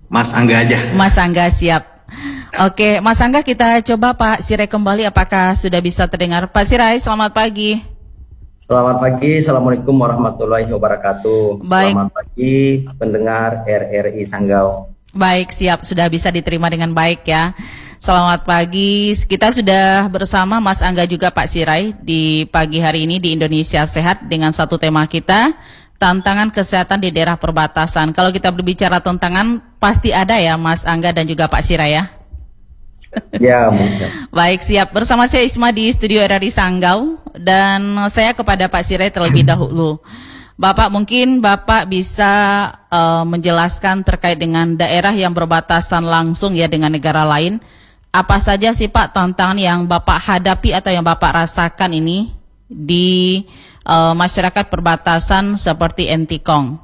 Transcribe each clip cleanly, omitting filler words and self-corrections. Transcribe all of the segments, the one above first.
Mas Angga aja. Mas Angga, siap. Oke, Mas Angga, kita coba Pak Sirai kembali, apakah sudah bisa terdengar? Pak Sirai, selamat pagi. Selamat pagi, Assalamualaikum warahmatullahi wabarakatuh. Baik. Selamat pagi pendengar RRI Sanggau. Baik, siap, sudah bisa diterima dengan baik ya. Selamat pagi, kita sudah bersama Mas Angga juga Pak Sirai di pagi hari ini di Indonesia Sehat dengan satu tema kita, tantangan kesehatan di daerah perbatasan. Kalau kita berbicara tantangan, pasti ada ya Mas Angga dan juga Pak Sirai ya? Ya, Mas. Baik, siap. Bersama saya Isma di studio RRI Sanggau dan saya kepada Pak Sirai terlebih dahulu. Bapak, mungkin Bapak bisa menjelaskan terkait dengan daerah yang berbatasan langsung ya dengan negara lain. Apa saja sih Pak tantangan yang Bapak hadapi atau yang Bapak rasakan ini di masyarakat perbatasan seperti Entikong?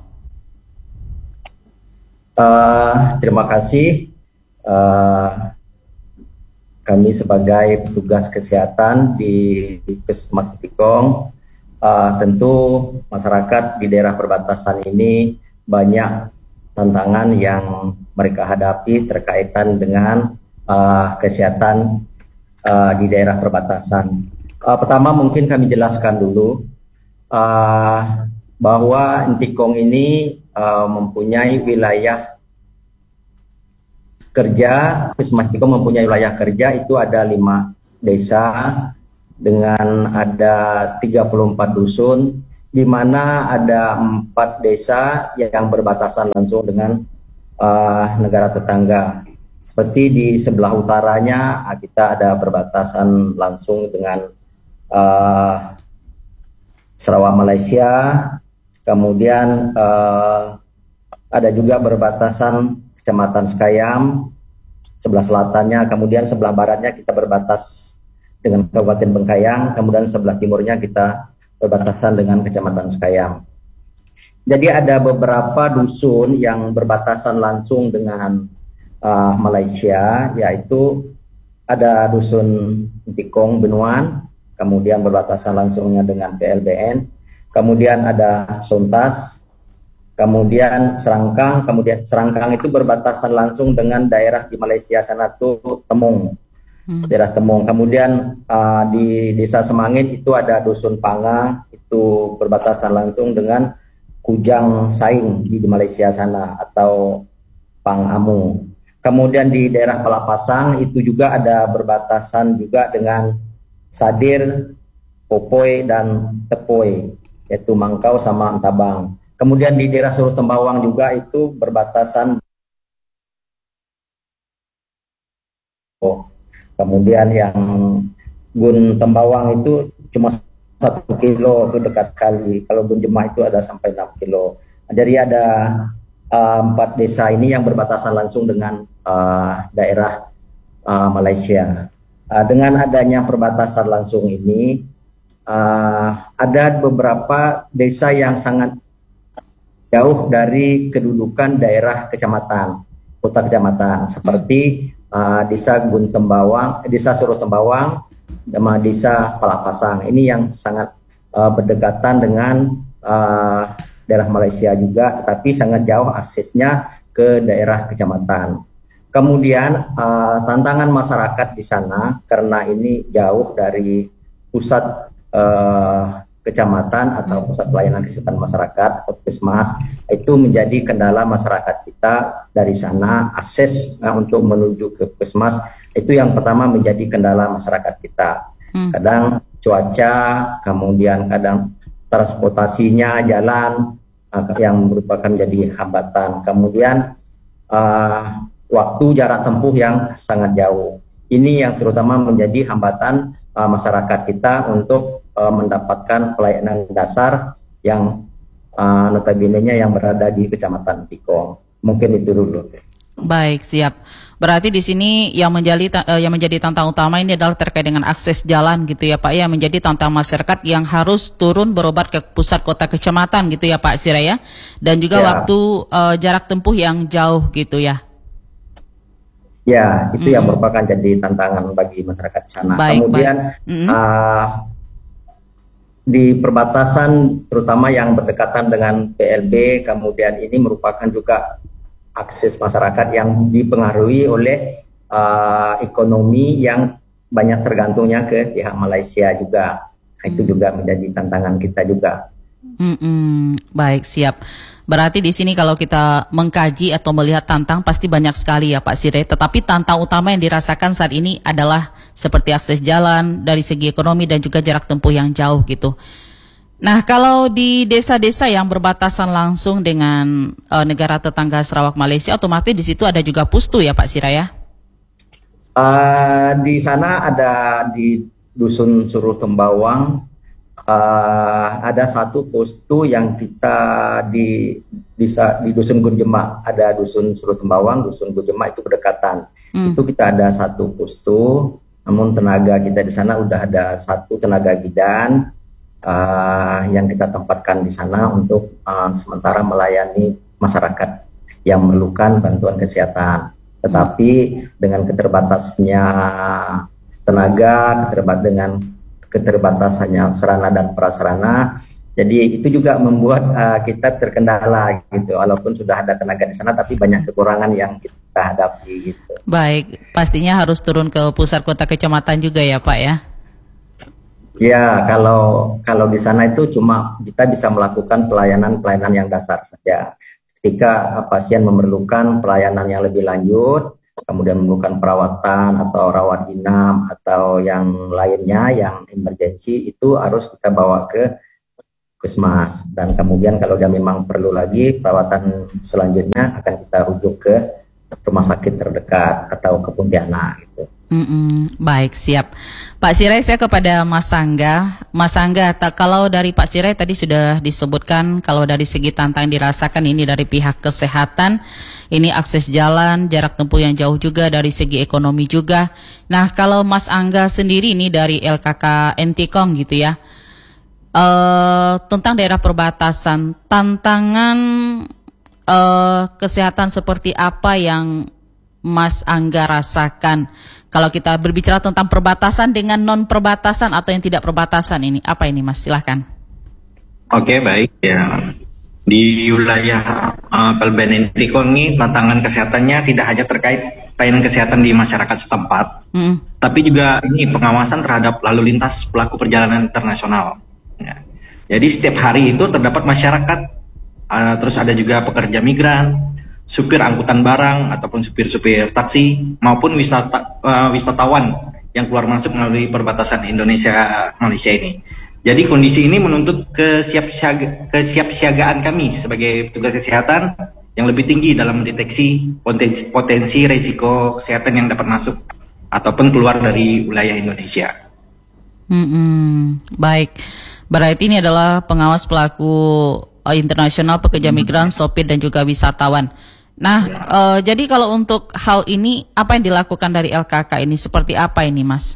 Terima kasih. Kami sebagai petugas kesehatan di Puskesmas Entikong, tentu masyarakat di daerah perbatasan ini banyak tantangan yang mereka hadapi terkaitan dengan kesehatan di daerah perbatasan. Pertama mungkin kami jelaskan dulu bahwa Entikong ini mempunyai wilayah kerja. Puskesmas Entikong mempunyai wilayah kerja itu ada 5 desa dengan ada 34 dusun, di mana ada 4 desa yang berbatasan langsung dengan negara tetangga. Seperti di sebelah utaranya kita ada perbatasan langsung dengan Sarawak Malaysia, kemudian ada juga berbatasan Kecamatan Sekayam, sebelah selatannya, kemudian sebelah baratnya kita berbatas dengan Kabupaten Bengkayang, kemudian sebelah timurnya kita berbatasan dengan Kecamatan Sekayam. Jadi ada beberapa dusun yang berbatasan langsung dengan Malaysia, yaitu ada dusun Entikong Benuan, kemudian berbatasan langsungnya dengan PLBN, kemudian ada Sontas, kemudian Serangkang, kemudian Serangkang itu berbatasan langsung dengan daerah di Malaysia sana tuh Temung, daerah Temung. Kemudian di Desa Semangit itu ada dusun Panga, itu berbatasan langsung dengan Kujang Saing di Malaysia sana atau Pangamu. Kemudian di daerah Pelapasang itu juga ada berbatasan juga dengan Sadir, Popoi dan Tepoi, yaitu Mangkau sama Antabang. Kemudian di daerah Suruh Tembawang juga itu berbatasan. Kemudian yang Gun Tembawang itu cuma 1 kilo, itu dekat kali. Kalau Gun Jemah itu ada sampai 6 kilo. Jadi ada 4 desa ini yang berbatasan langsung dengan daerah Malaysia. Dengan adanya perbatasan langsung ini, ada beberapa desa yang sangat jauh dari kedudukan daerah kecamatan, kota kecamatan, seperti Desa Gun Tembawang, Desa Suruh Tembawang, sama Desa Pelapasang. Ini yang sangat berdekatan dengan daerah Malaysia juga, tetapi sangat jauh aksesnya ke daerah kecamatan. Kemudian tantangan masyarakat di sana karena ini jauh dari pusat kecamatan atau pusat pelayanan kesehatan masyarakat atau puskesmas, itu menjadi kendala masyarakat kita dari sana. Akses untuk menuju ke puskesmas itu yang pertama menjadi kendala masyarakat kita. Kadang cuaca, kemudian kadang transportasinya jalan yang merupakan jadi hambatan. Kemudian waktu jarak tempuh yang sangat jauh. Ini yang terutama menjadi hambatan masyarakat kita untuk mendapatkan pelayanan dasar yang notabene-nya yang berada di Kecamatan Entikong. Mungkin itu dulu. Baik, siap. Berarti di sini yang menjadi tantangan utama ini adalah terkait dengan akses jalan gitu ya Pak ya, menjadi tantangan masyarakat yang harus turun berobat ke pusat kota kecamatan gitu ya Pak Sirai ya. Dan juga waktu jarak tempuh yang jauh gitu ya. Ya, itu yang merupakan jadi tantangan bagi masyarakat di sana. Kemudian di perbatasan terutama yang berdekatan dengan PLB, kemudian ini merupakan juga akses masyarakat yang dipengaruhi oleh ekonomi yang banyak tergantungnya ke pihak Malaysia juga. Itu juga menjadi tantangan kita juga. Baik, siap. Berarti di sini kalau kita mengkaji atau melihat tantang pasti banyak sekali ya Pak Sireh. Tetapi tantang utama yang dirasakan saat ini adalah seperti akses jalan dari segi ekonomi dan juga jarak tempuh yang jauh gitu. Nah, kalau di desa-desa yang berbatasan langsung dengan negara tetangga Sarawak Malaysia, otomatis di situ ada juga pustu ya Pak Sireh ya? Di sana ada di Dusun Suruh Tembawang, ada satu postu yang kita di Dusun Gunjema, ada Dusun Suruh Tembawang, Dusun Gunjema itu berdekatan. Itu kita ada satu postu, namun tenaga kita di sana udah ada satu tenaga bidan yang kita tempatkan di sana untuk sementara melayani masyarakat yang memerlukan bantuan kesehatan. Tetapi dengan keterbatasnya tenaga, dengan keterbatasannya sarana dan prasarana, jadi itu juga membuat kita terkendala gitu. Walaupun sudah ada tenaga di sana, tapi banyak kekurangan yang kita hadapi gitu. Baik, pastinya harus turun ke pusat kota kecamatan juga ya Pak ya? Ya, kalau di sana itu cuma kita bisa melakukan pelayanan yang dasar saja. Ketika pasien memerlukan pelayanan yang lebih lanjut, kemudian memerlukan perawatan atau rawat inap atau yang lainnya yang emergensi, itu harus kita bawa ke puskesmas. Dan kemudian kalau dia memang perlu lagi perawatan selanjutnya, akan kita rujuk ke rumah sakit terdekat atau ke Pontianak gitu. Baik, siap. Pak Sireh, saya kepada Mas Angga. Mas Angga, kalau dari Pak Sireh tadi sudah disebutkan kalau dari segi tantangan dirasakan ini dari pihak kesehatan, ini akses jalan, jarak tempuh yang jauh juga, dari segi ekonomi juga. Nah, kalau Mas Angga sendiri ini dari LKK Entikong gitu ya, tentang daerah perbatasan, tantangan kesehatan seperti apa yang Mas Angga rasakan? Kalau kita berbicara tentang perbatasan dengan non perbatasan atau yang tidak perbatasan, ini apa ini Mas? Silahkan. Oke, baik ya. Di wilayah Pelben Entikong ini tantangan kesehatannya tidak hanya terkait pelayanan kesehatan di masyarakat setempat, tapi juga ini pengawasan terhadap lalu lintas pelaku perjalanan internasional. Ya. Jadi setiap hari itu terdapat masyarakat, terus ada juga pekerja migran, supir angkutan barang ataupun supir-supir taksi maupun wisatawan yang keluar masuk melalui perbatasan Indonesia Malaysia ini. Jadi kondisi ini menuntut kesiapsiagaan kami sebagai petugas kesehatan yang lebih tinggi dalam mendeteksi potensi risiko kesehatan yang dapat masuk ataupun keluar dari wilayah Indonesia. Baik, berarti ini adalah pengawas pelaku internasional, pekerja migran, sopir dan juga wisatawan. Nah, jadi kalau untuk hal ini apa yang dilakukan dari LKK ini, seperti apa ini Mas?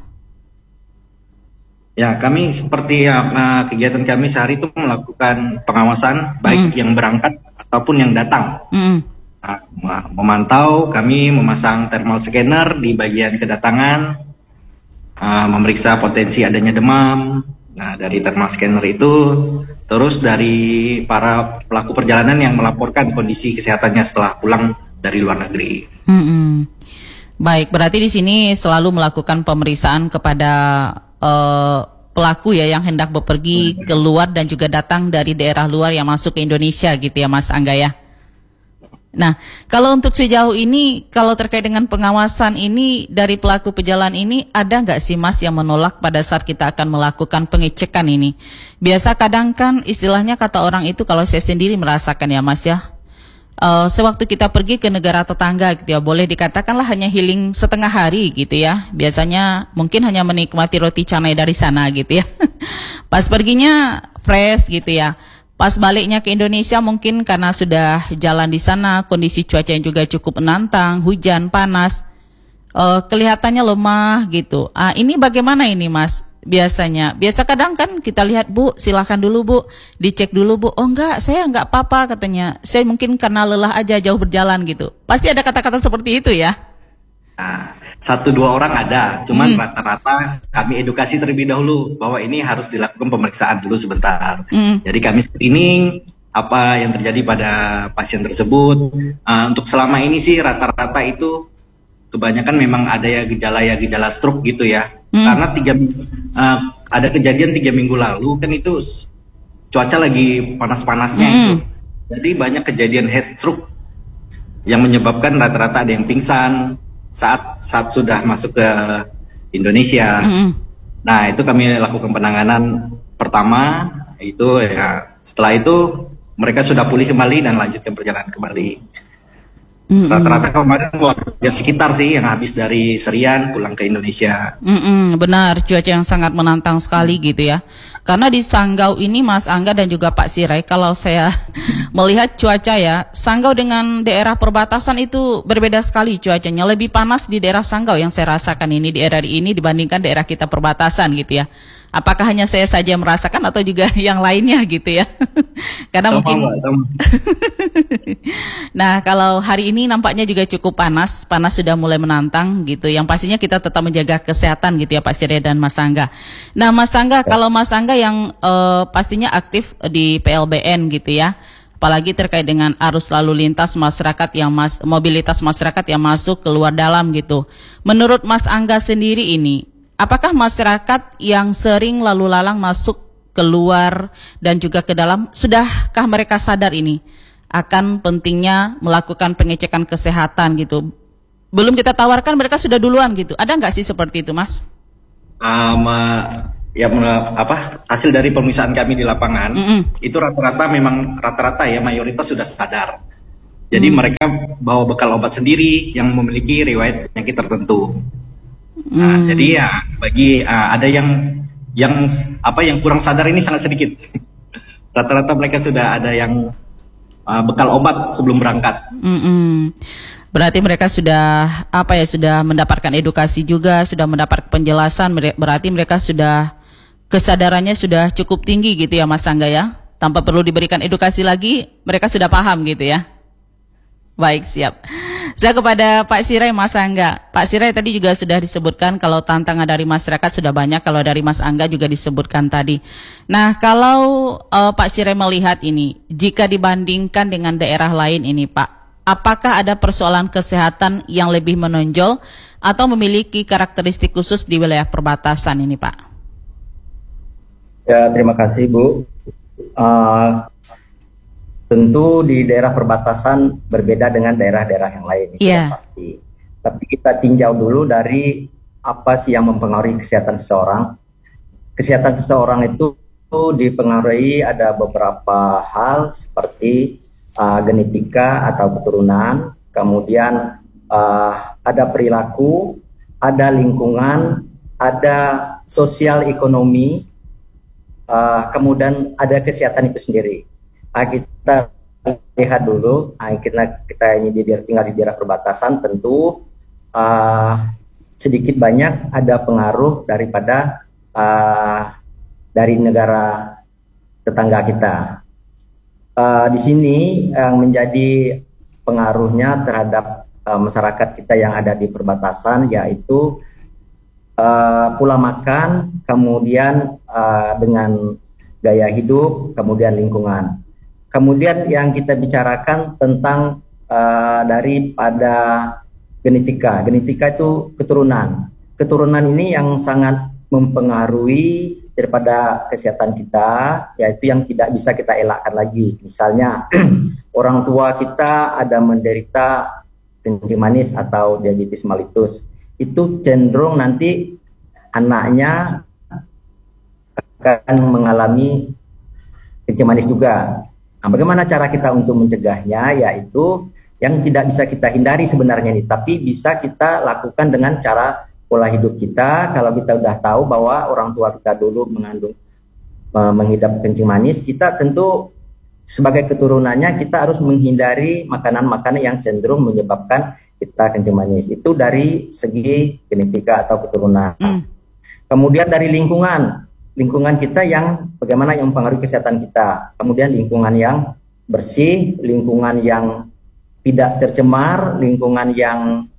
Ya, kami seperti kegiatan kami sehari itu melakukan pengawasan baik yang berangkat ataupun yang datang. Memantau, kami memasang thermal scanner di bagian kedatangan, memeriksa potensi adanya demam. Nah, dari thermal scanner itu, terus dari para pelaku perjalanan yang melaporkan kondisi kesehatannya setelah pulang dari luar negeri. Baik, berarti di sini selalu melakukan pemeriksaan kepada pelaku ya yang hendak bepergi keluar dan juga datang dari daerah luar yang masuk ke Indonesia gitu ya Mas Angga ya. Nah, kalau untuk sejauh ini, kalau terkait dengan pengawasan ini dari pelaku perjalanan ini, ada nggak sih Mas yang menolak pada saat kita akan melakukan pengecekan ini? Biasa kadang kan istilahnya kata orang itu, kalau saya sendiri merasakan ya Mas ya, sewaktu kita pergi ke negara tetangga gitu ya, boleh dikatakanlah hanya healing setengah hari gitu ya. Biasanya mungkin hanya menikmati roti canai dari sana gitu ya. Pas perginya fresh gitu ya. Pas baliknya ke Indonesia mungkin karena sudah jalan di sana, kondisi cuaca yang juga cukup menantang, hujan, panas, kelihatannya lemah gitu. Ini bagaimana ini Mas? Biasa kadang kan kita lihat, Bu, silahkan dulu Bu, dicek dulu Bu. Oh enggak, saya enggak apa-apa katanya. Saya mungkin karena lelah aja jauh berjalan gitu. Pasti ada kata-kata seperti itu ya? Nah, 1-2 orang ada, cuman rata-rata kami edukasi terlebih dahulu bahwa ini harus dilakukan pemeriksaan dulu sebentar. Jadi kami screening apa yang terjadi pada pasien tersebut. Untuk selama ini sih rata-rata itu kebanyakan memang ada ya gejala stroke gitu ya. Karena ada kejadian 3 minggu lalu kan itu cuaca lagi panas-panasnya itu. Jadi banyak kejadian heat stroke yang menyebabkan rata-rata ada yang pingsan saat sudah masuk ke Indonesia. Nah, itu kami lakukan penanganan pertama itu ya. Setelah itu mereka sudah pulih kembali dan lanjutkan perjalanan kembali. Rata-rata kemarin ya sekitar sih yang habis dari Serian pulang ke Indonesia. Benar, cuaca yang sangat menantang sekali gitu ya. Karena di Sanggau ini Mas Angga dan juga Pak Sirait, kalau saya melihat cuaca ya, Sanggau dengan daerah perbatasan itu berbeda sekali cuacanya. Lebih panas di daerah Sanggau yang saya rasakan ini di RRI ini dibandingkan daerah kita perbatasan gitu ya. Apakah hanya saya saja merasakan atau juga yang lainnya gitu ya? Karena mungkin Nah, kalau hari ini nampaknya juga cukup panas sudah mulai menantang gitu. Yang pastinya kita tetap menjaga kesehatan gitu ya Pak Sirait dan Mas Angga. Nah, Mas Angga, kalau Mas Angga yang pastinya aktif di PLBN gitu ya, apalagi terkait dengan arus lalu lintas masyarakat yang mobilitas masyarakat yang masuk keluar dalam gitu. Menurut Mas Angga sendiri ini, apakah masyarakat yang sering lalu lalang masuk keluar dan juga ke dalam, sudahkah mereka sadar ini akan pentingnya melakukan pengecekan kesehatan gitu? Belum kita tawarkan, mereka sudah duluan gitu. Ada nggak sih seperti itu, Mas? Hasil dari pemeriksaan kami di lapangan itu rata-rata ya mayoritas sudah sadar. Jadi mereka bawa bekal obat sendiri yang memiliki riwayat penyakit tertentu. Jadi ya bagi ada yang kurang sadar ini sangat sedikit. Rata-rata mereka sudah ada yang bekal obat sebelum berangkat. Berarti mereka sudah sudah mendapatkan edukasi juga, sudah mendapat penjelasan. Berarti mereka sudah kesadarannya sudah cukup tinggi gitu ya Mas Angga ya. Tanpa perlu diberikan edukasi lagi, mereka sudah paham gitu ya. Baik, siap. Saya kepada Pak Sirait, Mas Angga. Pak Sirait tadi juga sudah disebutkan kalau tantangan dari masyarakat sudah banyak, kalau dari Mas Angga juga disebutkan tadi. Nah, kalau Pak Sirait melihat ini, jika dibandingkan dengan daerah lain ini Pak, apakah ada persoalan kesehatan yang lebih menonjol atau memiliki karakteristik khusus di wilayah perbatasan ini Pak? Ya, terima kasih Bu. Tentu di daerah perbatasan berbeda dengan daerah-daerah yang lain, itu pasti. Tapi kita tinjau dulu dari apa sih yang mempengaruhi kesehatan seseorang. Kesehatan seseorang itu dipengaruhi ada beberapa hal seperti genetika atau keturunan, kemudian ada perilaku, ada lingkungan, ada sosial ekonomi, kemudian ada kesehatan itu sendiri. Kita lihat dulu, kita ini tinggal di daerah perbatasan, tentu sedikit banyak ada pengaruh daripada dari negara tetangga kita. Di sini yang menjadi pengaruhnya terhadap masyarakat kita yang ada di perbatasan yaitu pola makan, kemudian dengan gaya hidup, kemudian lingkungan. Kemudian yang kita bicarakan tentang daripada genetika. Genetika itu keturunan. Keturunan ini yang sangat mempengaruhi daripada kesehatan kita, yaitu yang tidak bisa kita elakkan lagi. Misalnya orang tua kita ada menderita kencing manis atau diabetes mellitus, itu cenderung nanti anaknya akan mengalami kencing manis juga. Nah, bagaimana cara kita untuk mencegahnya? Yaitu yang tidak bisa kita hindari sebenarnya nih, tapi bisa kita lakukan dengan cara pola hidup kita. Kalau kita udah tahu bahwa orang tua kita dulu mengidap kencing manis, kita tentu sebagai keturunannya kita harus menghindari makanan-makanan yang cenderung menyebabkan kita kencing manis. Itu dari segi genetika atau keturunan. Kemudian dari lingkungan kita yang bagaimana yang mempengaruhi kesehatan kita. Kemudian lingkungan yang bersih, lingkungan yang tidak tercemar, lingkungan yang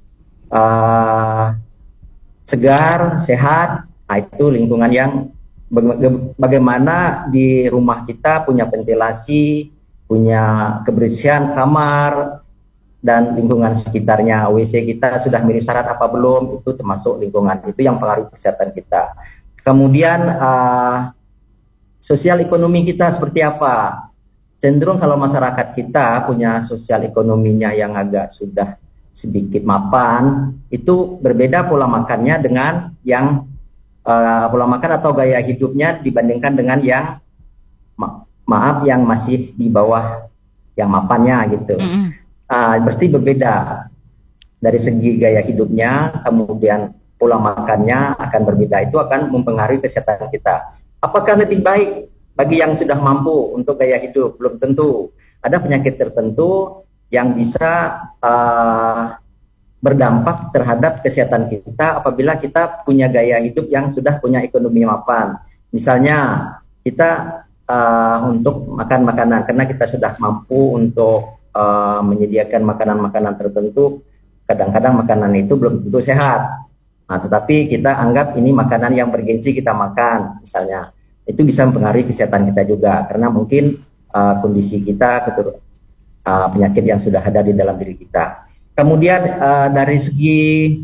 segar, sehat. Nah, itu lingkungan yang bagaimana di rumah kita punya ventilasi, punya kebersihan kamar dan lingkungan sekitarnya. WC kita sudah memenuhi syarat apa belum, itu termasuk lingkungan, itu yang pengaruh kesehatan kita. Kemudian sosial ekonomi kita seperti apa? Cenderung kalau masyarakat kita punya sosial ekonominya yang agak sudah sedikit mapan, itu berbeda pola makannya dengan yang pola makan atau gaya hidupnya dibandingkan dengan yang maaf yang masih di bawah yang mapannya gitu. Pasti berbeda dari segi gaya hidupnya, kemudian pola makannya akan berbeda. Itu akan mempengaruhi kesehatan kita. Apakah lebih baik bagi yang sudah mampu untuk gaya hidup? Belum tentu. Ada penyakit tertentu yang bisa berdampak terhadap kesehatan kita apabila kita punya gaya hidup yang sudah punya ekonomi mapan. Misalnya kita untuk makan makanan, karena kita sudah mampu untuk menyediakan makanan-makanan tertentu, kadang-kadang makanan itu belum tentu sehat. Nah, tetapi kita anggap ini makanan yang bergizi kita makan, misalnya. Itu bisa mempengaruhi kesehatan kita juga, karena mungkin kondisi kita, penyakit yang sudah ada di dalam diri kita. Kemudian dari segi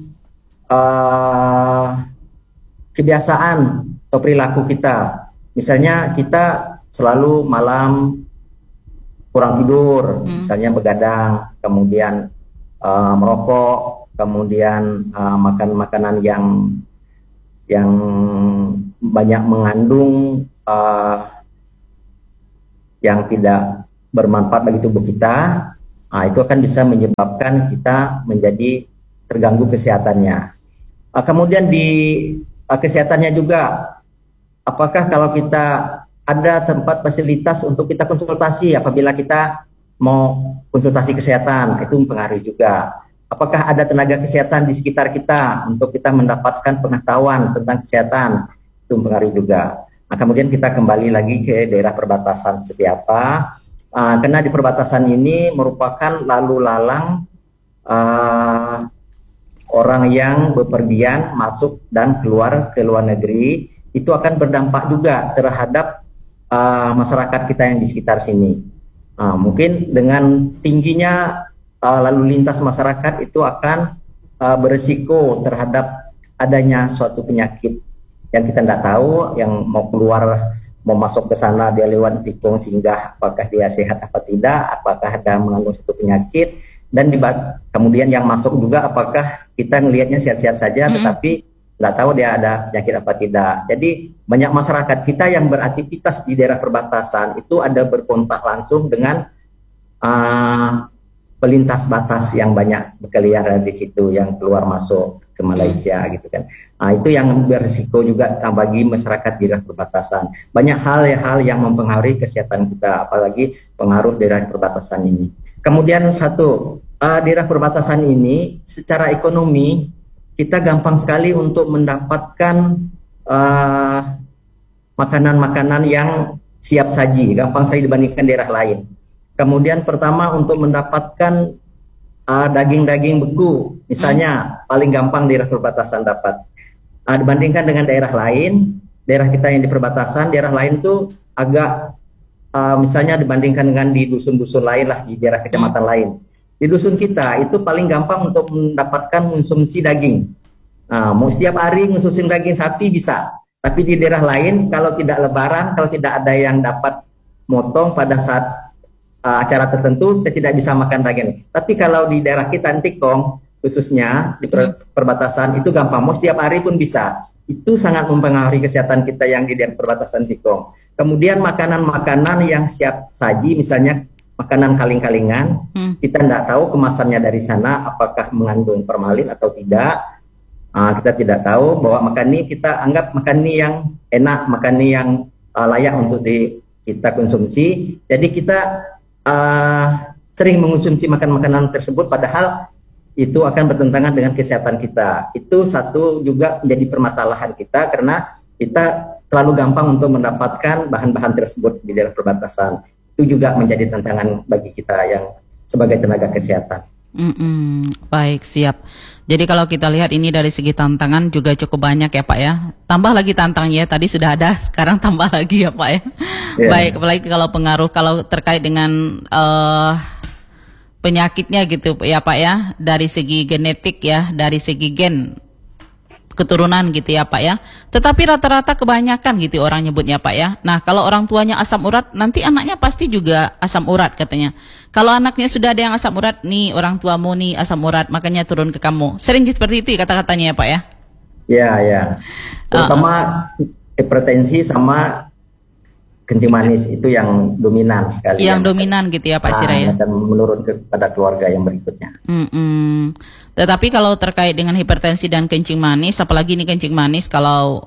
kebiasaan atau perilaku kita, misalnya kita selalu malam kurang tidur, misalnya begadang, kemudian merokok, kemudian makan makanan yang banyak mengandung yang tidak bermanfaat bagi tubuh kita, itu akan bisa menyebabkan kita menjadi terganggu kesehatannya. Kemudian di kesehatannya juga, apakah kalau kita ada tempat fasilitas untuk kita konsultasi apabila kita mau konsultasi kesehatan, itu mempengaruhi juga. Apakah ada tenaga kesehatan di sekitar kita untuk kita mendapatkan pengetahuan tentang kesehatan, itu mempengaruhi juga. Nah, kemudian kita kembali lagi ke daerah perbatasan seperti apa, karena di perbatasan ini merupakan lalu lalang orang yang bepergian masuk dan keluar ke luar negeri, itu akan berdampak juga terhadap masyarakat kita yang di sekitar sini. Mungkin dengan tingginya lalu lintas masyarakat itu akan beresiko terhadap adanya suatu penyakit yang kita tidak tahu, yang mau keluar, mau masuk ke sana dia lewat tikung sehingga apakah dia sehat apa tidak, apakah ada mengandung suatu penyakit, dan kemudian yang masuk juga apakah kita melihatnya sehat-sehat saja, tetapi nggak tahu dia ada penyakit apa tidak. Jadi banyak masyarakat kita yang beraktivitas di daerah perbatasan itu ada berkontak langsung dengan pelintas batas yang banyak berkeliaran di situ, yang keluar masuk ke Malaysia gitu kan. Itu yang berisiko juga bagi masyarakat di daerah perbatasan. Banyak hal-hal yang mempengaruhi kesehatan kita, apalagi pengaruh daerah perbatasan ini. Kemudian daerah perbatasan ini secara ekonomi kita gampang sekali untuk mendapatkan makanan-makanan yang siap saji, gampang sekali dibandingkan daerah lain. Kemudian pertama untuk mendapatkan daging-daging beku, misalnya paling gampang daerah perbatasan dapat. Dibandingkan dengan daerah lain, daerah kita yang di perbatasan, daerah lain tuh agak misalnya dibandingkan dengan di dusun-dusun lain lah, di daerah kecamatan lain. Di dusun kita itu paling gampang untuk mendapatkan konsumsi daging. Mau setiap hari konsumsi daging sapi bisa, tapi di daerah lain kalau tidak lebaran, kalau tidak ada yang dapat motong pada saat acara tertentu, kita tidak bisa makan daging. Tapi kalau di daerah kita Antikong, khususnya di perbatasan itu gampang, mau setiap hari pun bisa. Itu sangat mempengaruhi kesehatan kita yang di daerah perbatasan Antikong. Kemudian makanan-makanan yang siap saji, misalnya makanan kaling-kalingan, kita tidak tahu kemasannya dari sana apakah mengandung formalin atau tidak. Kita tidak tahu, bahwa makan ini kita anggap makan ini yang enak, makan ini yang layak untuk kita konsumsi. Jadi kita sering mengonsumsi makanan tersebut, padahal itu akan bertentangan dengan kesehatan kita. Itu satu juga menjadi permasalahan kita, karena kita terlalu gampang untuk mendapatkan bahan-bahan tersebut di daerah perbatasan. Itu juga menjadi tantangan bagi kita yang sebagai tenaga kesehatan. Baik, siap. Jadi kalau kita lihat ini dari segi tantangan juga cukup banyak ya Pak ya. Tambah lagi tantangannya, tadi sudah ada, sekarang tambah lagi ya Pak ya. Yeah. Baik, apalagi kalau pengaruh, kalau terkait dengan penyakitnya gitu ya Pak ya. Dari segi genetik ya, dari segi gen keturunan gitu ya Pak ya. Tetapi rata-rata kebanyakan gitu orang nyebutnya Pak ya. Nah kalau orang tuanya asam urat, nanti anaknya pasti juga asam urat katanya. Kalau anaknya sudah ada yang asam urat, nih orang tuamu nih asam urat, makanya turun ke kamu. Sering seperti itu ya kata-katanya ya Pak ya? Ya. Terutama hipertensi sama kencing manis itu yang dominan sekali. Yang dominan gitu ya Pak Sirait ya? Dan menurun kepada keluarga yang berikutnya. Tetapi kalau terkait dengan hipertensi dan kencing manis, apalagi ini kencing manis, kalau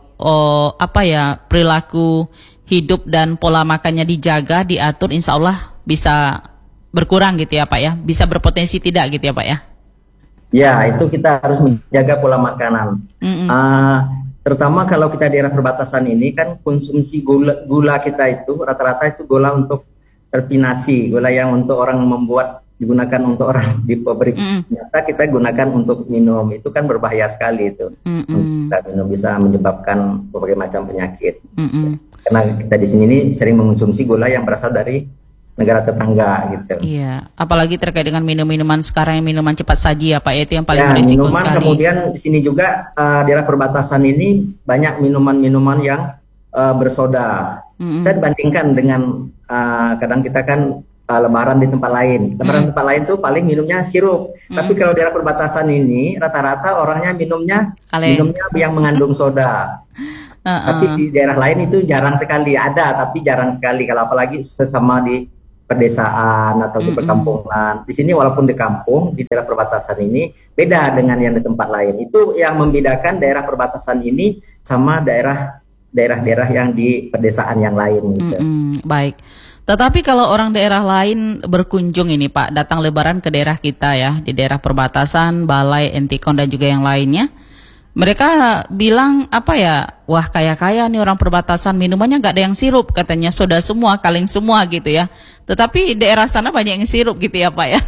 perilaku hidup dan pola makannya dijaga, diatur, insya Allah bisa berkurang gitu ya Pak ya, bisa berpotensi tidak gitu ya Pak ya? Ya, itu kita harus menjaga pola makanan. Terutama kalau kita di daerah perbatasan ini kan konsumsi gula kita itu rata-rata itu gula untuk terpinasi, gula yang untuk orang membuat, digunakan untuk orang di pabrik. Ternyata kita gunakan untuk minum, itu kan berbahaya sekali itu. Kita minum bisa menyebabkan berbagai macam penyakit. Karena kita di sini ini sering mengonsumsi gula yang berasal dari negara tetangga gitu. Iya, apalagi terkait dengan minum-minuman sekarang, yang minuman cepat saji ya Pak, itu yang paling berisiko minuman, sekali. Kemudian di sini juga daerah perbatasan ini banyak minuman-minuman yang bersoda. Saya bandingkan dengan kadang kita kan lebaran di tempat lain. Lebaran di tempat lain tuh paling minumnya sirup. Tapi kalau daerah perbatasan ini rata-rata orangnya minumnya yang mengandung soda. Tapi di daerah lain itu jarang sekali ada, tapi jarang sekali kalau apalagi sesama di pedesaan atau di perkampungan. Di sini walaupun di kampung, di daerah perbatasan ini beda dengan yang di tempat lain. Itu yang membedakan daerah perbatasan ini sama daerah-daerah yang di pedesaan yang lain gitu. Baik. Tetapi kalau orang daerah lain berkunjung ini Pak, datang lebaran ke daerah kita ya, di daerah perbatasan, Balai, Entikon dan juga yang lainnya, mereka bilang wah kaya-kaya nih orang perbatasan, minumannya nggak ada yang sirup, katanya soda semua, kaleng semua gitu ya. Tetapi daerah sana banyak yang sirup gitu ya Pak ya.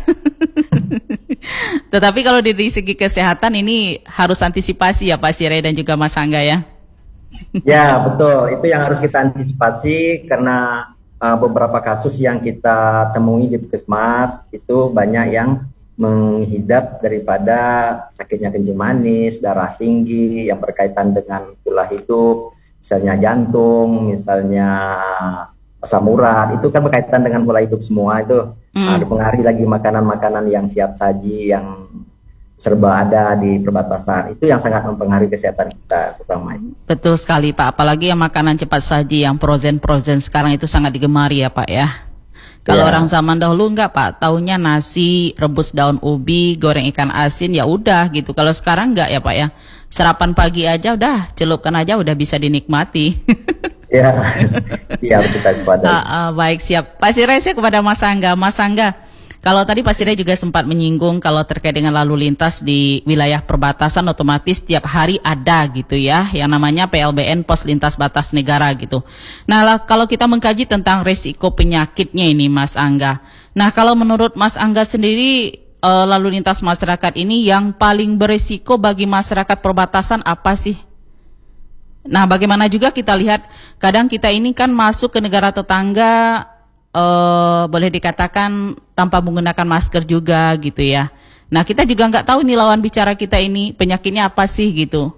Tetapi kalau dari segi kesehatan ini harus antisipasi ya Pak Sirait dan juga Mas Angga ya. Ya betul, itu yang harus kita antisipasi karena beberapa kasus yang kita temui di puskesmas itu banyak yang menghidap daripada sakitnya kencing manis, darah tinggi yang berkaitan dengan pola hidup, misalnya jantung, misalnya asam urat, itu kan berkaitan dengan pola hidup semua itu. Dipengaruhi lagi makanan-makanan yang siap saji, yang serba ada di perbatasan, itu yang sangat mempengaruhi kesehatan kita terutama. Betul sekali Pak, apalagi yang makanan cepat saji, yang frozen sekarang itu sangat digemari ya Pak ya. Kalau orang zaman dahulu enggak Pak, taunya nasi, rebus daun ubi, goreng ikan asin, ya udah gitu. Kalau sekarang enggak ya Pak ya, sarapan pagi aja udah, celupkan aja udah bisa dinikmati. Ya, harus kita waspadai. Baik, siap. Pak Sirait, kepada Mas Angga. Mas Angga, kalau tadi Pak Sirait juga sempat menyinggung kalau terkait dengan lalu lintas di wilayah perbatasan, otomatis tiap hari ada gitu ya, yang namanya PLBN, Pos Lintas Batas Negara gitu. Nah, kalau kita mengkaji tentang resiko penyakitnya ini Mas Angga. Nah, kalau menurut Mas Angga sendiri, lalu lintas masyarakat ini yang paling beresiko bagi masyarakat perbatasan apa sih? Nah, bagaimana juga kita lihat, kadang kita ini kan masuk ke negara tetangga, boleh dikatakan tanpa menggunakan masker juga gitu ya. Nah kita juga nggak tahu nih lawan bicara kita ini penyakitnya apa sih gitu.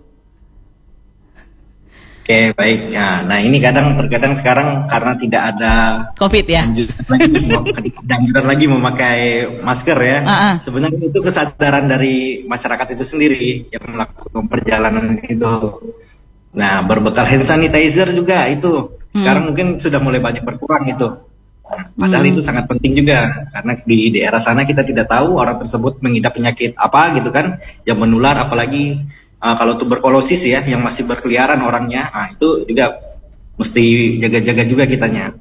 Oke, baik. Nah ini terkadang sekarang karena tidak ada COVID ya, anjuran lagi memakai masker ya. Sebenarnya itu kesadaran dari masyarakat itu sendiri yang melakukan perjalanan itu. Nah berbekal hand sanitizer juga itu sekarang mungkin sudah mulai banyak berkurang itu. Padahal itu sangat penting juga karena di daerah sana kita tidak tahu orang tersebut mengidap penyakit apa gitu kan yang menular, apalagi kalau tuberkulosis ya yang masih berkeliaran orangnya, itu juga mesti jaga-jaga juga kitanya.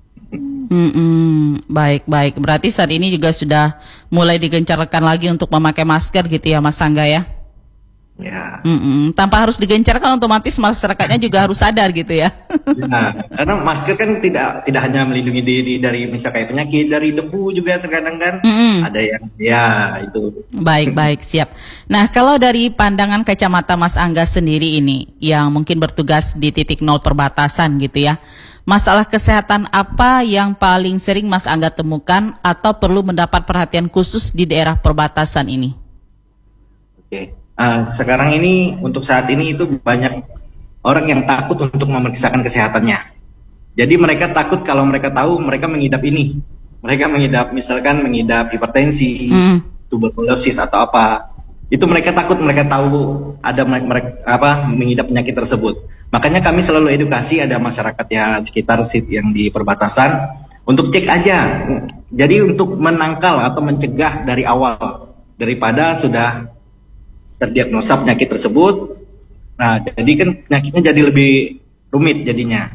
Baik. Berarti saat ini juga sudah mulai digencarkan lagi untuk memakai masker gitu ya Mas Angga ya? Ya. Tanpa harus digencarkan, otomatis masyarakatnya juga harus sadar gitu ya. Nah, karena masker kan tidak hanya melindungi diri dari misalnya kayak penyakit, dari debu juga terkadang kan. Ada yang ya itu. Baik, siap. Nah, kalau dari pandangan kacamata Mas Angga sendiri ini yang mungkin bertugas di titik nol perbatasan gitu ya. Masalah kesehatan apa yang paling sering Mas Angga temukan atau perlu mendapat perhatian khusus di daerah perbatasan ini? Oke. Sekarang ini untuk saat ini itu banyak orang yang takut untuk memeriksakan kesehatannya. Jadi mereka takut kalau mereka tahu mereka mengidap ini. Mereka misalkan mengidap hipertensi, tuberkulosis atau apa. Itu mereka takut, mereka tahu ada mereka mengidap penyakit tersebut. Makanya kami selalu edukasi ada masyarakat yang sekitar yang di perbatasan untuk cek aja. Jadi untuk menangkal atau mencegah dari awal daripada sudah terdiagnosa penyakit tersebut. Nah, jadi kan penyakitnya jadi lebih rumit jadinya.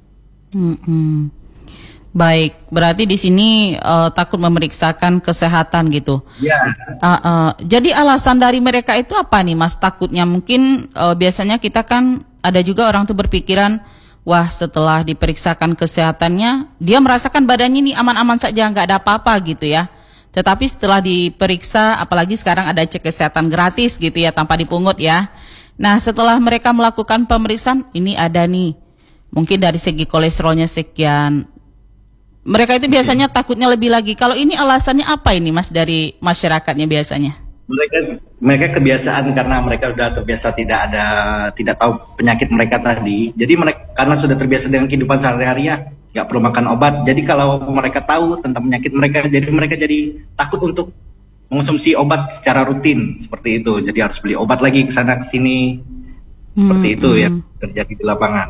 Baik, berarti di sini takut memeriksakan kesehatan gitu. Ya. Jadi alasan dari mereka itu apa nih, Mas? Takutnya mungkin biasanya kita kan ada juga orang tuh berpikiran, wah setelah diperiksakan kesehatannya, dia merasakan badannya ini aman-aman saja, nggak ada apa-apa gitu ya. Tetapi setelah diperiksa, apalagi sekarang ada cek kesehatan gratis gitu ya, tanpa dipungut ya. Nah, setelah mereka melakukan pemeriksaan, ini ada nih, mungkin dari segi kolesterolnya sekian. Mereka itu biasanya takutnya lebih lagi. Kalau ini alasannya apa ini, Mas, dari masyarakatnya biasanya? Mereka kebiasaan karena mereka sudah terbiasa tidak tahu penyakit mereka tadi. Jadi mereka karena sudah terbiasa dengan kehidupan sehari-hari, nggak perlu makan obat. Jadi kalau mereka tahu tentang penyakit mereka jadi takut untuk mengonsumsi obat secara rutin seperti itu. Jadi harus beli obat lagi ke sana ke sini. Seperti itu yang terjadi di lapangan.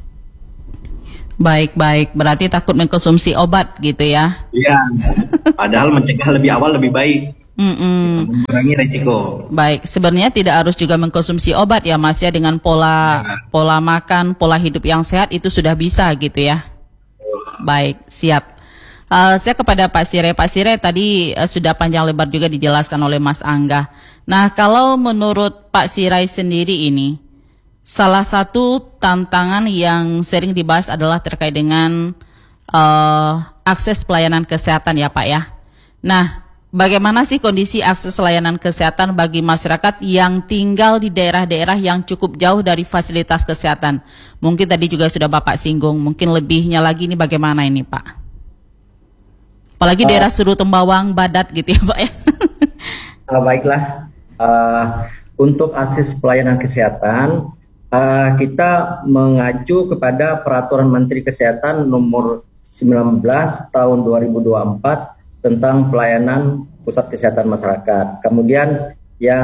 Baik. Berarti takut mengkonsumsi obat gitu ya? Iya. Padahal mencegah lebih awal lebih baik. Mengurangi risiko. Baik, sebenarnya tidak harus juga mengkonsumsi obat ya, Mas ya, dengan pola makan, pola hidup yang sehat itu sudah bisa gitu ya. Baik, siap. Saya kepada Pak Sire tadi sudah panjang lebar juga dijelaskan oleh Mas Angga. Nah, kalau menurut Pak Sirai sendiri ini, salah satu tantangan yang sering dibahas adalah terkait dengan akses pelayanan kesehatan ya Pak ya. Nah, bagaimana sih kondisi akses layanan kesehatan bagi masyarakat yang tinggal di daerah-daerah yang cukup jauh dari fasilitas kesehatan? Mungkin tadi juga sudah Bapak singgung, mungkin lebihnya lagi ini bagaimana ini Pak? Apalagi daerah Suru Tembawang, Badat gitu ya Pak ya? Baiklah, untuk akses pelayanan kesehatan, kita mengacu kepada Peraturan Menteri Kesehatan nomor 19 tahun 2024 tentang pelayanan pusat kesehatan masyarakat. Kemudian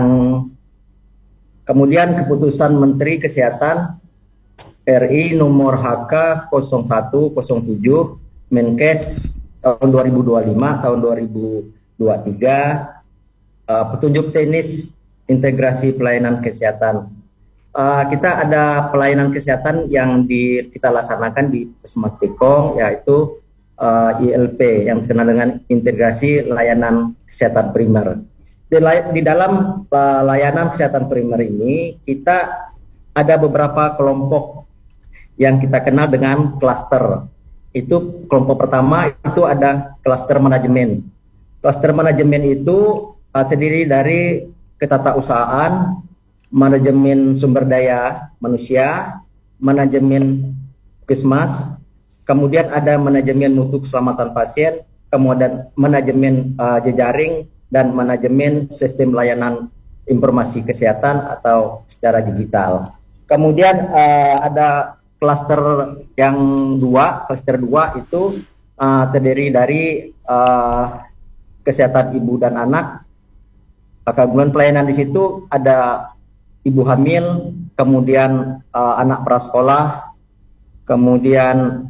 keputusan Menteri Kesehatan RI nomor HK 0107 Menkes tahun 2025 tahun 2023 petunjuk teknis integrasi pelayanan kesehatan. Kita ada pelayanan kesehatan yang kita laksanakan di Puskesmas Tikong, yaitu ILP yang dikenal dengan integrasi layanan kesehatan primer. Di dalam layanan kesehatan primer ini kita ada beberapa kelompok yang kita kenal dengan klaster. Itu kelompok pertama itu ada klaster manajemen. Klaster manajemen itu terdiri dari ketatausahaan, manajemen sumber daya manusia, manajemen puskesmas, kemudian ada manajemen mutu keselamatan pasien, kemudian manajemen jejaring, dan manajemen sistem layanan informasi kesehatan atau secara digital. Kemudian ada klaster yang klaster 2 itu terdiri dari kesehatan ibu dan anak. Kemudian pelayanan di situ ada ibu hamil, kemudian anak prasekolah, kemudian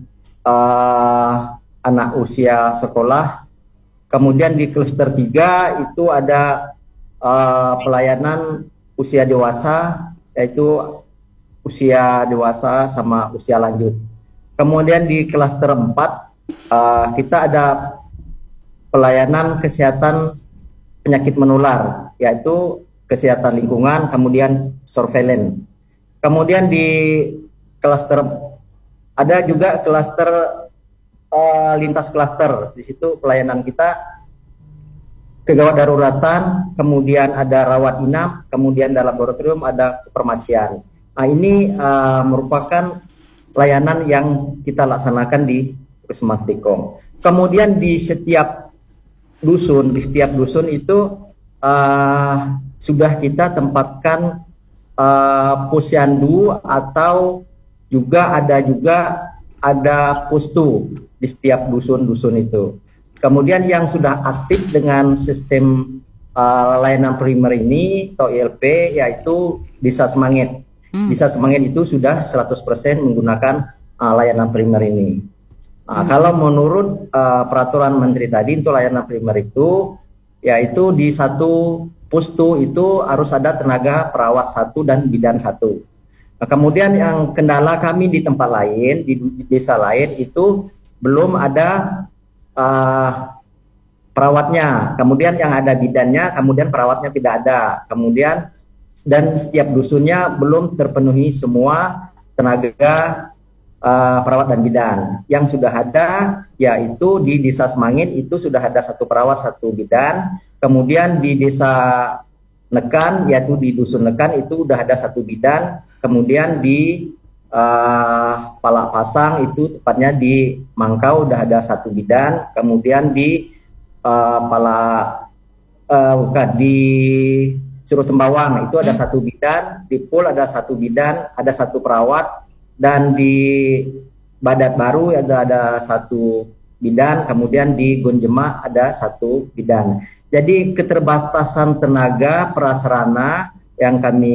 anak usia sekolah. Kemudian di klaster 3 itu ada pelayanan usia dewasa, yaitu usia dewasa sama usia lanjut. Kemudian di klaster 4 kita ada pelayanan kesehatan penyakit menular, yaitu kesehatan lingkungan, kemudian surveillance. Kemudian di klaster ada juga klaster lintas klaster. Di situ pelayanan kita kegawat daruratan, kemudian ada rawat inap, kemudian dalam laboratorium ada kefarmasian. Nah, ini merupakan pelayanan yang kita laksanakan di Puskesmas Tikong. Kemudian di setiap dusun itu sudah kita tempatkan posyandu atau juga ada pustu di setiap dusun-dusun itu. Kemudian yang sudah aktif dengan sistem layanan primer ini atau ILP yaitu Desa Semangit. Desa Semangit itu sudah 100% menggunakan layanan primer ini. Kalau menurut peraturan Menteri tadi untuk layanan primer itu yaitu di satu pustu itu harus ada tenaga perawat 1 dan bidan 1. Nah, kemudian yang kendala kami di tempat lain, di desa lain itu belum ada perawatnya. Kemudian yang ada bidannya, kemudian perawatnya tidak ada. Kemudian dan setiap dusunnya belum terpenuhi semua tenaga perawat dan bidan. Yang sudah ada yaitu di Desa Semangit itu sudah ada 1 perawat 1 bidan. Kemudian di Desa Nekan yaitu di dusun Nekan itu sudah ada 1 bidan. Kemudian di Palak Pasang itu tepatnya di Mangkau sudah ada 1 bidan. Kemudian di di Suruh Tembawang itu ada 1 bidan, di Pul ada 1 bidan, ada 1 perawat, dan di Badat Baru ada 1 bidan, kemudian di Gonjema ada 1 bidan. Jadi keterbatasan tenaga prasarana yang kami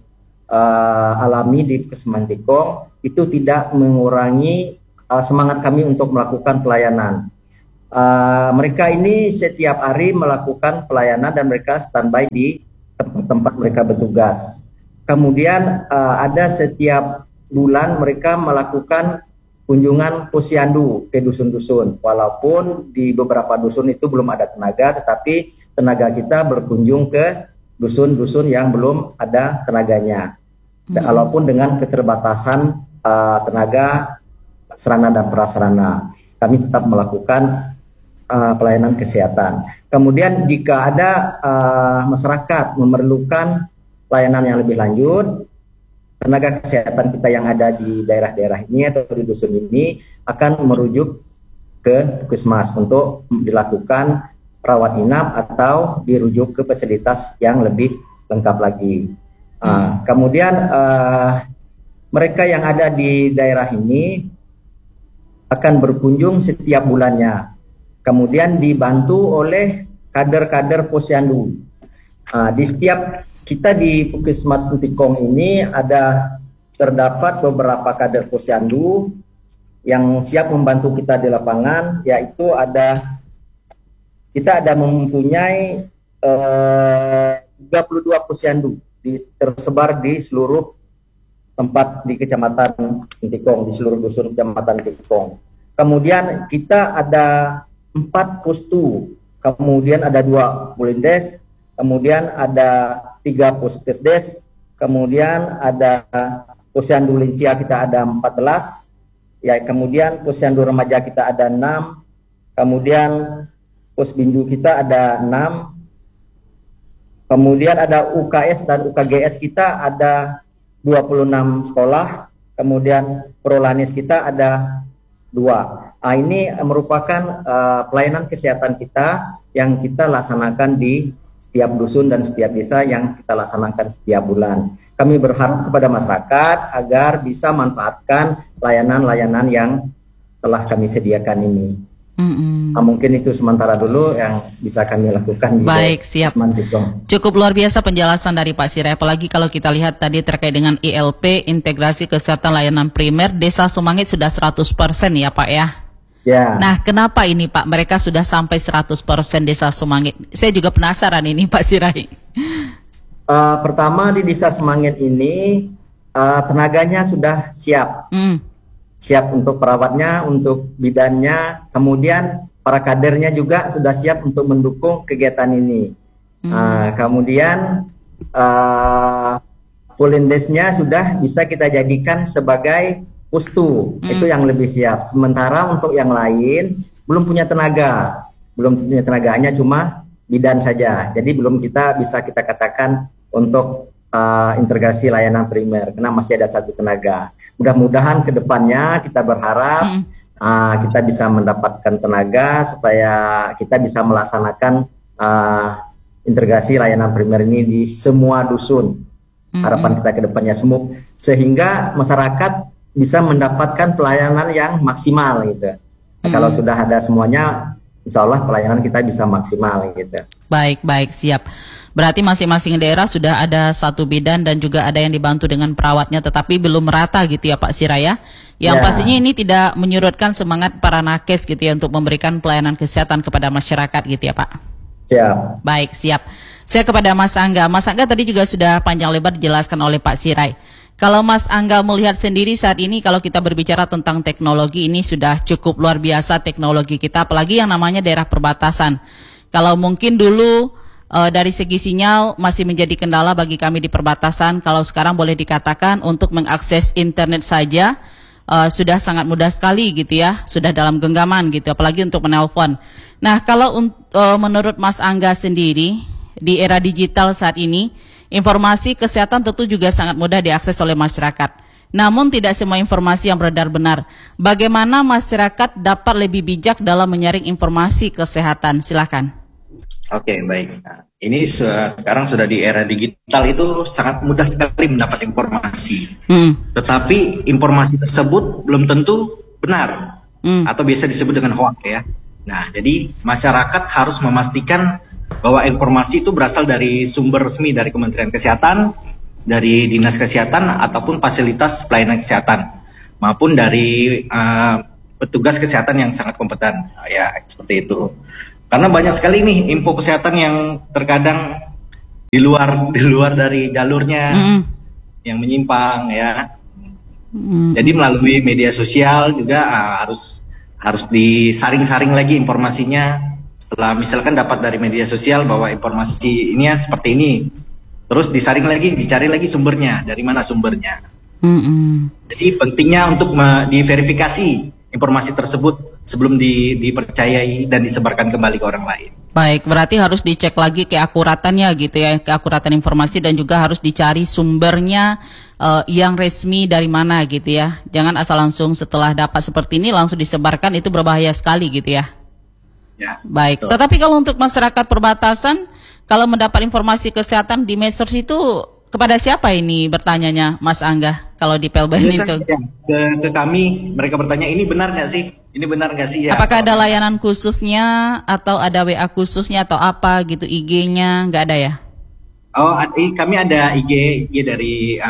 alami di Puskesmas Tikong itu tidak mengurangi semangat kami untuk melakukan pelayanan. Mereka ini setiap hari melakukan pelayanan dan mereka standby di tempat mereka bertugas. Kemudian ada setiap bulan mereka melakukan kunjungan posyandu ke dusun-dusun. Walaupun di beberapa dusun itu belum ada tenaga, tetapi tenaga kita berkunjung ke dusun-dusun yang belum ada tenaganya. Walaupun dengan keterbatasan tenaga sarana dan prasarana, kami tetap melakukan pelayanan kesehatan. Kemudian jika ada masyarakat memerlukan pelayanan yang lebih lanjut, tenaga kesehatan kita yang ada di daerah-daerah ini atau di dusun ini akan merujuk ke Puskesmas untuk dilakukan rawat inap atau dirujuk ke fasilitas yang lebih lengkap lagi. Kemudian mereka yang ada di daerah ini akan berkunjung setiap bulannya. Kemudian dibantu oleh kader-kader posyandu. Di setiap kita di Puskesmas Tikong ini terdapat beberapa kader posyandu yang siap membantu kita di lapangan, yaitu kita ada mempunyai 32 posyandu tersebar di seluruh tempat di Kecamatan Tikong, di seluruh dusun Kecamatan Tikong. Kemudian kita ada 4 pustu, kemudian ada 2 pulindes, kemudian ada 3 puskesdes, kemudian ada posyandu lincia kita ada 14, ya, kemudian posyandu remaja kita ada 6, kemudian pusbindu kita ada 6, kemudian ada UKS dan UKGS kita ada 26 sekolah, kemudian Prolanis kita ada 2. Ini merupakan pelayanan kesehatan kita yang kita laksanakan di setiap dusun dan setiap desa yang kita laksanakan setiap bulan. Kami berharap kepada masyarakat agar bisa manfaatkan layanan-layanan yang telah kami sediakan ini. Mungkin itu sementara dulu yang bisa kami lakukan. Baik, siap. Cukup luar biasa penjelasan dari Pak Sirai. Apalagi kalau kita lihat tadi terkait dengan ILP, integrasi kesehatan layanan primer, Desa Semangit sudah 100% ya Pak ya? Ya. Nah, kenapa ini Pak? Mereka sudah sampai 100% Desa Semangit. Saya juga penasaran ini Pak Sirai. Pertama di Desa Semangit ini tenaganya sudah siap. Siap untuk perawatnya, untuk bidannya, kemudian para kadernya juga sudah siap untuk mendukung kegiatan ini. Kemudian Pulindesnya sudah bisa kita jadikan sebagai pustu, itu yang lebih siap. Sementara untuk yang lain belum punya tenaga, hanya cuma bidan saja. Jadi belum kita katakan untuk integrasi layanan primer, karena masih ada satu tenaga. Mudah-mudahan ke depannya kita berharap kita bisa mendapatkan tenaga supaya kita bisa melaksanakan integrasi layanan primer ini di semua dusun. Harapan kita ke depannya sehingga masyarakat bisa mendapatkan pelayanan yang maksimal gitu. Kalau sudah ada semuanya, insya Allah pelayanan kita bisa maksimal gitu. Baik, siap. Berarti masing-masing daerah sudah ada satu bidan dan juga ada yang dibantu dengan perawatnya, tetapi belum merata gitu ya Pak Siraya. Yang pastinya ini tidak menyurutkan semangat para nakes gitu ya untuk memberikan pelayanan kesehatan kepada masyarakat gitu ya Pak. Siap. Baik, siap. Saya kepada Mas Angga. Mas Angga tadi juga sudah panjang lebar dijelaskan oleh Pak Sirai. Kalau Mas Angga melihat sendiri saat ini, kalau kita berbicara tentang teknologi, ini sudah cukup luar biasa teknologi kita, apalagi yang namanya daerah perbatasan. Kalau mungkin dulu dari segi sinyal masih menjadi kendala bagi kami di perbatasan, kalau sekarang boleh dikatakan untuk mengakses internet saja sudah sangat mudah sekali gitu ya, sudah dalam genggaman gitu, apalagi untuk menelpon. Nah, kalau menurut Mas Angga sendiri, di era digital saat ini, informasi kesehatan tentu juga sangat mudah diakses oleh masyarakat. Namun tidak semua informasi yang beredar benar. Bagaimana masyarakat dapat lebih bijak dalam menyaring informasi kesehatan? Silakan. Oke, baik. Nah, ini sekarang sudah di era digital, itu sangat mudah sekali mendapat informasi. Tetapi informasi tersebut belum tentu benar atau biasa disebut dengan hoax ya. Nah, jadi masyarakat harus memastikan bahwa informasi itu berasal dari sumber resmi dari Kementerian Kesehatan, dari Dinas Kesehatan ataupun fasilitas pelayanan kesehatan, maupun dari petugas kesehatan yang sangat kompeten, ya seperti itu. Karena banyak sekali nih info kesehatan yang terkadang di luar dari jalurnya, yang menyimpang ya. Jadi melalui media sosial juga harus disaring-saring lagi informasinya. Setelah misalkan dapat dari media sosial bahwa informasi ini seperti ini, terus disaring lagi, dicari lagi sumbernya, dari mana sumbernya. Jadi pentingnya untuk diverifikasi informasi tersebut sebelum dipercayai dan disebarkan kembali ke orang lain. Baik, berarti harus dicek lagi keakuratannya gitu ya, keakuratan informasi, dan juga harus dicari sumbernya yang resmi dari mana gitu ya. Jangan asal langsung setelah dapat seperti ini langsung disebarkan, itu berbahaya sekali gitu ya. Ya, baik, betul. Tetapi kalau untuk masyarakat perbatasan, kalau mendapat informasi kesehatan di medsos itu kepada siapa ini bertanyanya, Mas Angga? Kalau di PLBN itu ke kami, mereka bertanya, ini benar nggak sih? Ini benar nggak sih? Ya, apakah ada layanan khususnya atau ada WA khususnya atau apa gitu, IG-nya nggak ada ya? Oh, kami ada IG dari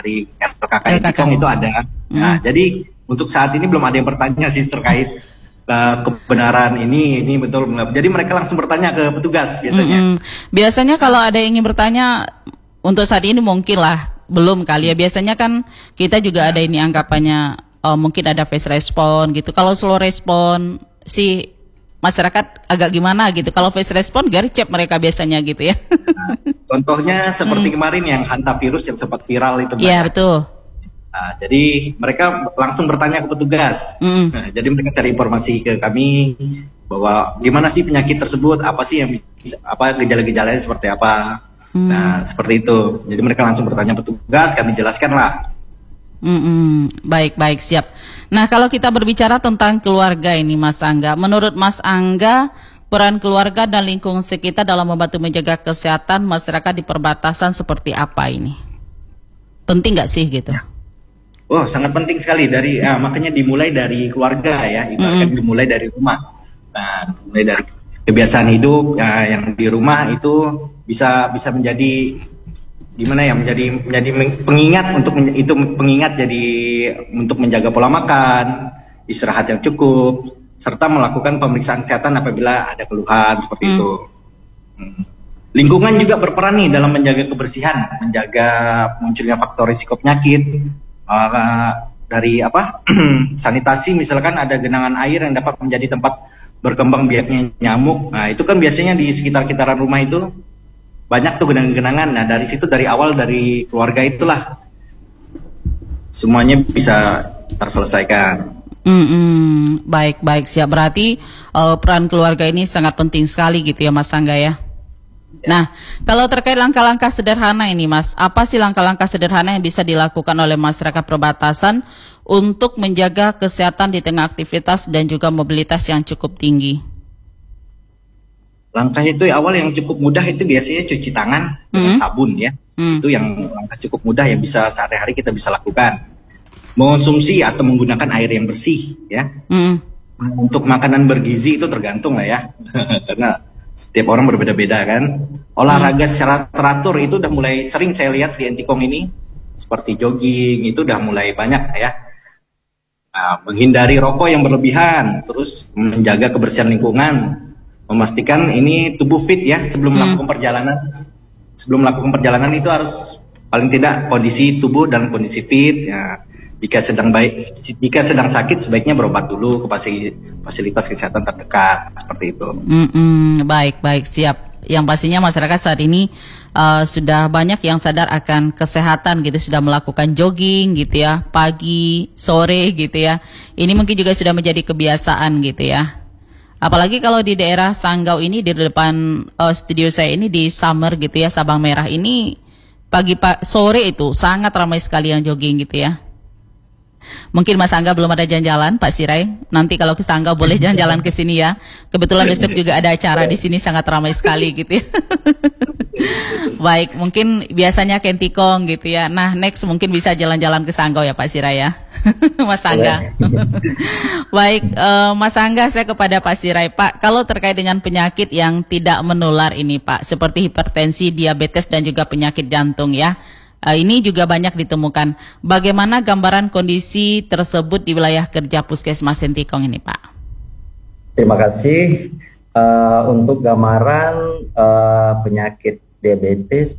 LKK Intikong itu ada. Nah, jadi untuk saat ini belum ada yang bertanya sih terkait kebenaran ini betul. Jadi mereka langsung bertanya ke petugas biasanya. Biasanya kalau ada yang ingin bertanya, untuk saat ini mungkin lah belum kali ya. Biasanya kan kita juga ada ini anggapannya mungkin ada face respon gitu. Kalau slow respon si masyarakat agak gimana gitu. Kalau face respon gercep mereka biasanya gitu ya. Nah, contohnya seperti kemarin yang hantavirus yang sempat viral itu. Iya, betul. Nah, jadi mereka langsung bertanya ke petugas. Nah, jadi mereka cari informasi ke kami bahwa gimana sih penyakit tersebut, apa sih yang gejala-gejalanya seperti apa. Nah, seperti itu. Jadi mereka langsung bertanya petugas, kami jelaskan lah. Baik, siap. Nah, kalau kita berbicara tentang keluarga ini, Mas Angga, menurut Mas Angga, peran keluarga dan lingkungan sekitar dalam membantu menjaga kesehatan masyarakat di perbatasan seperti apa ini? Penting nggak sih gitu? Oh, sangat penting sekali. Makanya dimulai dari keluarga ya, ibaratkan dimulai dari rumah. Nah, mulai dari kebiasaan hidup yang di rumah itu bisa menjadi gimana ya, menjadi pengingat untuk menjaga pola makan, istirahat yang cukup, serta melakukan pemeriksaan kesehatan apabila ada keluhan seperti itu. Lingkungan juga berperan nih dalam menjaga kebersihan, menjaga munculnya faktor risiko penyakit. Dari sanitasi, misalkan ada genangan air yang dapat menjadi tempat berkembang biaknya nyamuk. Nah, itu kan biasanya di sekitar-kitaran rumah itu banyak tuh kenangan-kenangan. Nah dari situ, dari awal, dari keluarga itulah semuanya bisa terselesaikan. Baik, siap. Berarti peran keluarga ini sangat penting sekali gitu ya Mas Angga ya. Nah, kalau terkait langkah-langkah sederhana ini Mas, apa sih langkah-langkah sederhana yang bisa dilakukan oleh masyarakat perbatasan untuk menjaga kesehatan di tengah aktivitas dan juga mobilitas yang cukup tinggi? Langkah itu awal yang cukup mudah itu biasanya cuci tangan dengan sabun ya. Itu yang langkah cukup mudah yang bisa sehari-hari kita bisa lakukan. Mengonsumsi atau menggunakan air yang bersih ya. Untuk makanan bergizi itu tergantung lah ya. Karena setiap orang berbeda-beda kan. Olahraga secara teratur itu udah mulai sering saya lihat di Entikong ini. Seperti jogging itu udah mulai banyak ya. Nah, menghindari rokok yang berlebihan. Terus menjaga kebersihan lingkungan. Memastikan ini tubuh fit ya sebelum melakukan perjalanan. Sebelum melakukan perjalanan itu harus paling tidak kondisi tubuh dalam kondisi fit ya. Jika sedang sakit sebaiknya berobat dulu ke fasilitas kesehatan terdekat seperti itu. Baik, siap. Yang pastinya masyarakat saat ini sudah banyak yang sadar akan kesehatan gitu, sudah melakukan jogging gitu ya, pagi, sore gitu ya. Ini mungkin juga sudah menjadi kebiasaan gitu ya. Apalagi kalau di daerah Sanggau ini, di depan studio saya ini di Summer gitu ya, Sabang Merah ini sore itu sangat ramai sekali yang jogging gitu ya. Mungkin Mas Angga belum ada jalan-jalan, Pak Sirai. Nanti kalau ke Sanggau boleh jalan-jalan ke sini ya. Kebetulan besok juga ada acara di sini sangat ramai sekali gitu ya. Baik, mungkin biasanya ke Entikong gitu ya. Nah, next mungkin bisa jalan-jalan ke Sanggau ya Pak Sirai ya. Mas Angga. Baik, Mas Angga, saya kepada Pak Sirai. Pak, kalau terkait dengan penyakit yang tidak menular ini Pak, seperti hipertensi, diabetes dan juga penyakit jantung ya. Ini juga banyak ditemukan. Bagaimana gambaran kondisi tersebut di wilayah kerja Puskesmas Entikong ini, Pak? Terima kasih. Untuk gambaran penyakit diabetes,